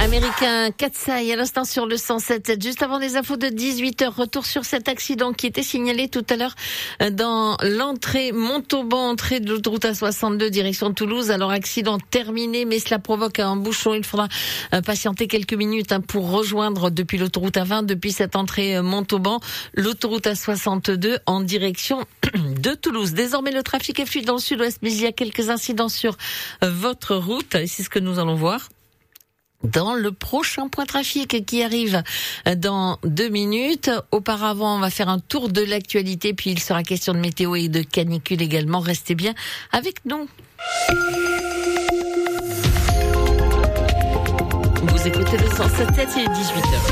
L'américain Katsai à l'instant sur le 107.7. Juste avant les infos de 18h, retour sur cet accident qui était signalé tout à l'heure dans l'entrée Montauban, entrée de l'autoroute A62 direction Toulouse. Alors accident terminé, mais cela provoque un bouchon. Il faudra patienter quelques minutes pour rejoindre depuis l'autoroute A20, depuis cette entrée Montauban, l'autoroute A62 en direction de Toulouse. Désormais le trafic est fluide dans le sud-ouest, mais il y a quelques incidents sur votre route et c'est ce que nous allons voir dans le prochain point trafic qui arrive dans 2 minutes. Auparavant, on va faire un tour de l'actualité, puis il sera question de météo et de canicule également. Restez bien avec nous. Vous écoutez le 107.7, il est 18h.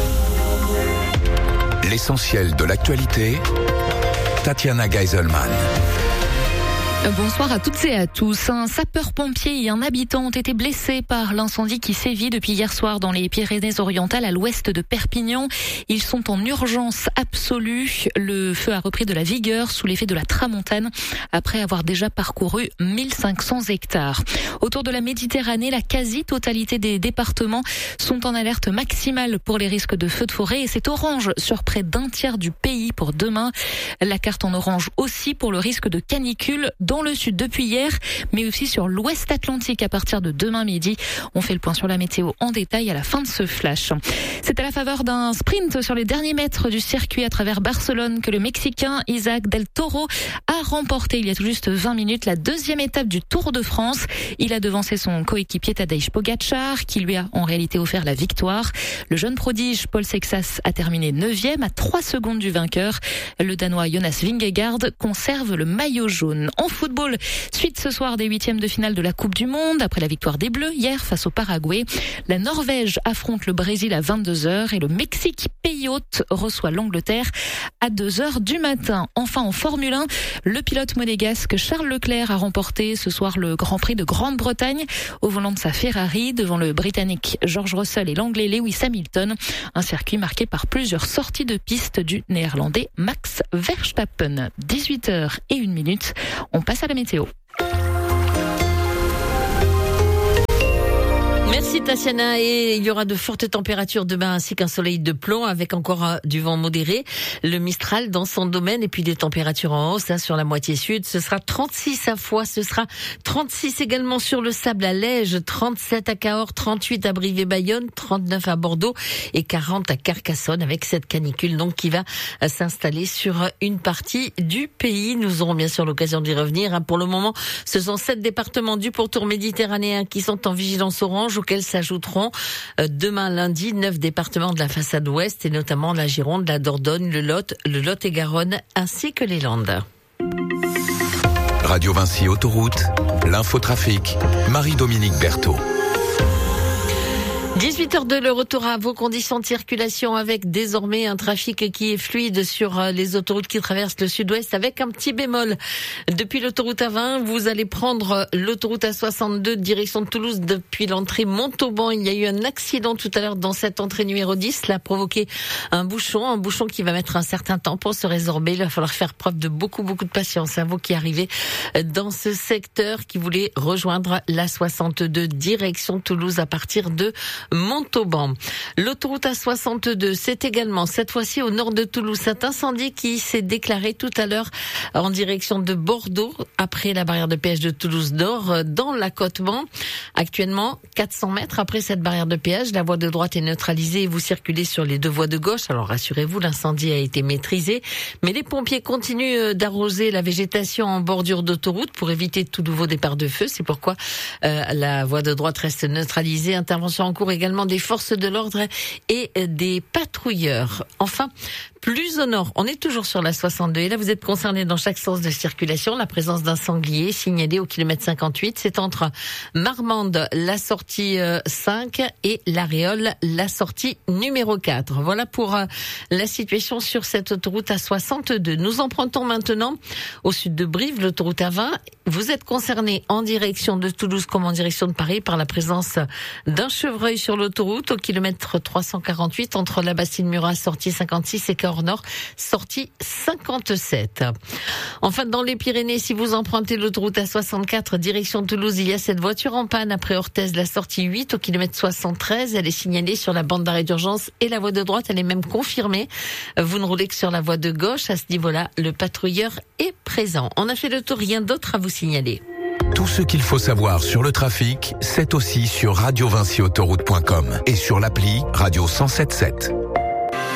L'essentiel de l'actualité, Tatiana Geiselman. Bonsoir à toutes et à tous. Un sapeur-pompier et un habitant ont été blessés par l'incendie qui sévit depuis hier soir dans les Pyrénées-Orientales à l'ouest de Perpignan. Ils sont en urgence absolue. Le feu a repris de la vigueur sous l'effet de la tramontane après avoir déjà parcouru 1500 hectares. Autour de la Méditerranée, la quasi-totalité des départements sont en alerte maximale pour les risques de feux de forêt et c'est orange sur près d'un tiers du pays pour demain. La carte en orange aussi pour le risque de canicule dans le sud depuis hier, mais aussi sur l'ouest Atlantique à partir de demain midi. On fait le point sur la météo en détail à la fin de ce flash. C'est à la faveur d'un sprint sur les derniers mètres du circuit à travers Barcelone que le Mexicain Isaac Del Toro a remporté il y a tout juste 20 minutes la deuxième étape du Tour de France. Il a devancé son coéquipier Tadej Pogačar qui lui a en réalité offert la victoire. Le jeune prodige Paul Sexas a terminé 9e à 3 secondes du vainqueur. Le Danois Jonas Vingegaard conserve le maillot jaune. En football, suite ce soir des 8e de finale de la Coupe du Monde. Après la victoire des Bleus hier face au Paraguay, la Norvège affronte le Brésil à 22h et le Mexique, pays hôte, reçoit l'Angleterre à 2h du matin. Enfin en Formule 1, le pilote monégasque Charles Leclerc a remporté ce soir le Grand Prix de Grande-Bretagne au volant de sa Ferrari devant le Britannique George Russell et l'Anglais Lewis Hamilton. Un circuit marqué par plusieurs sorties de piste du Néerlandais Max Verstappen. 18h01. On passe à la météo. Merci Tatiana, et il y aura de fortes températures demain ainsi qu'un soleil de plomb avec encore du vent modéré, le Mistral dans son domaine et puis des températures en hausse sur la moitié sud. Ce sera 36 à Foix, ce sera 36 également sur le Sable à Lège, 37 à Cahors, 38 à Brive-et-Bayonne, 39 à Bordeaux et 40 à Carcassonne avec cette canicule donc qui va s'installer sur une partie du pays. Nous aurons bien sûr l'occasion d'y revenir. Pour le moment, ce sont 7 départements du pourtour méditerranéen qui sont en vigilance orange, auxquels s'ajouteront demain lundi 9 départements de la façade ouest et notamment la Gironde, la Dordogne, le Lot-et-Garonne ainsi que les Landes. Radio Vinci Autoroute, l'infotrafic, Marie-Dominique Berthaud. 18h02, le retour à vos conditions de circulation avec désormais un trafic qui est fluide sur les autoroutes qui traversent le sud-ouest avec un petit bémol. Depuis l'autoroute A20, vous allez prendre l'autoroute A62 direction de Toulouse depuis l'entrée Montauban. Il y a eu un accident tout à l'heure dans cette entrée numéro 10. Cela a provoqué un bouchon qui va mettre un certain temps pour se résorber. Il va falloir faire preuve de beaucoup de patience à vous qui arrivez dans ce secteur, qui voulez rejoindre l'A62 direction Toulouse à partir de Montauban. L'autoroute A62, c'est également cette fois-ci au nord de Toulouse. Cet incendie qui s'est déclaré tout à l'heure en direction de Bordeaux après la barrière de péage de Toulouse Nord dans l'accotement. Actuellement, 400 mètres après cette barrière de péage, la voie de droite est neutralisée et vous circulez sur les 2 voies de gauche. Alors rassurez-vous, l'incendie a été maîtrisé, mais les pompiers continuent d'arroser la végétation en bordure d'autoroute pour éviter tout nouveau départ de feu. C'est pourquoi la voie de droite reste neutralisée. Intervention en cours également des forces de l'ordre et des patrouilleurs. Enfin, plus au nord, on est toujours sur la 62 et là vous êtes concerné dans chaque sens de circulation. La présence d'un sanglier signalé au kilomètre 58, c'est entre Marmande, la sortie 5 et l'Aréole, la sortie numéro 4. Voilà pour la situation sur cette autoroute A62. Nous empruntons maintenant au sud de Brive, l'autoroute A20. Vous êtes concerné en direction de Toulouse comme en direction de Paris par la présence d'un chevreuil sur l'autoroute au kilomètre 348 entre la Bastide-Murat, sortie 56 et Cahors nord-nord, sortie 57. Enfin, dans les Pyrénées, si vous empruntez l'autoroute A64 direction Toulouse, il y a cette voiture en panne après Orthez, la sortie 8 au kilomètre 73. Elle est signalée sur la bande d'arrêt d'urgence et la voie de droite, elle est même confirmée. Vous ne roulez que sur la voie de gauche. À ce niveau-là, le patrouilleur est présent. On a fait le tour, rien d'autre à vous signaler. Tout ce qu'il faut savoir sur le trafic, c'est aussi sur radiovincyautoroute.com et sur l'appli Radio 107.7.